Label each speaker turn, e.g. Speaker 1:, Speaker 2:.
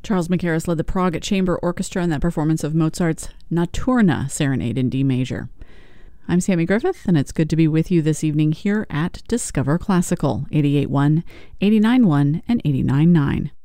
Speaker 1: Charles Mackerras led the Prague Chamber Orchestra in that performance of Mozart's Notturna Serenade in D major. I'm Sammy Griffith, and it's good to be with you this evening here at Discover Classical, 88.1, 89.1, and 89.9.